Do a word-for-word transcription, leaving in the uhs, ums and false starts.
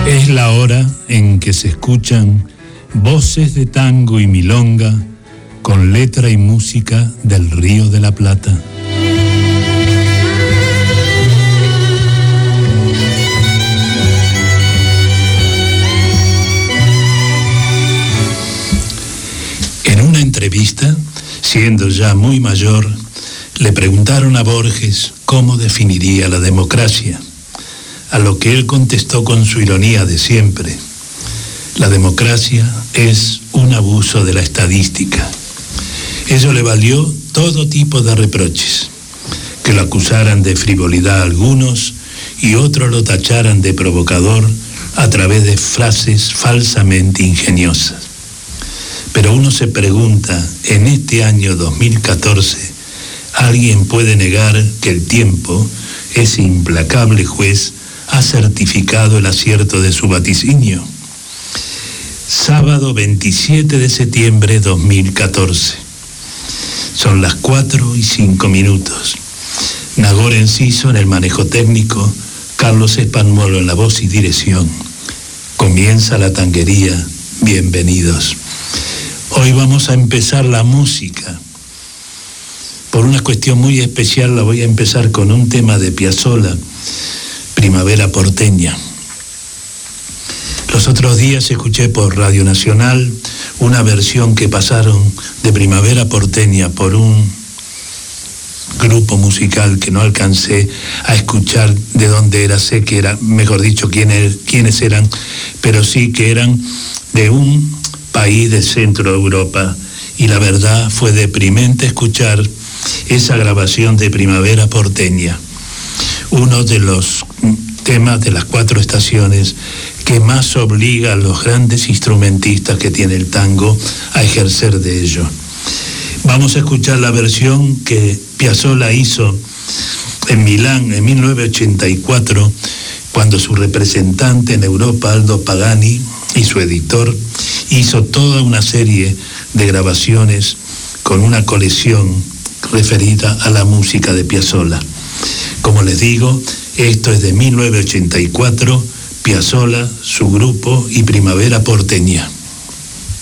Es la hora en que se escuchan voces de tango y milonga con letra y música del Río de la Plata. En una entrevista, siendo ya muy mayor, le preguntaron a Borges cómo definiría la democracia, a lo que él contestó con su ironía de siempre: la democracia es un abuso de la estadística. Ello le valió todo tipo de reproches, que lo acusaran de frivolidad a algunos y otros lo tacharan de provocador a través de frases falsamente ingeniosas. Pero uno se pregunta, en este año dos mil catorce, ¿alguien puede negar que el tiempo, ese implacable juez, ha certificado el acierto de su vaticinio? Sábado veintisiete de septiembre de dos mil catorce. Son las cuatro y cinco minutos. Nagor Enciso en el manejo técnico, Carlos Españolo en la voz y dirección. Comienza la tanguería. Bienvenidos. Hoy vamos a empezar la música. Por una cuestión muy especial la voy a empezar con un tema de Piazzolla, Primavera porteña. Los otros días escuché por Radio Nacional una versión que pasaron de Primavera porteña por un grupo musical que no alcancé a escuchar de dónde era, sé que era, mejor dicho, quiénes, quiénes eran, pero sí que eran de un país de Centro Europa, y la verdad fue deprimente escuchar esa grabación de Primavera porteña, uno de los temas de las cuatro estaciones que más obliga a los grandes instrumentistas que tiene el tango a ejercer de ello. Vamos a escuchar la versión que Piazzolla hizo en Milán en mil novecientos ochenta y cuatro, cuando su representante en Europa, Aldo Pagani, y su editor hizo toda una serie de grabaciones con una colección referida a la música de Piazzolla. Como les digo, esto es de mil novecientos ochenta y cuatro, Piazzolla, su grupo y Primavera porteña.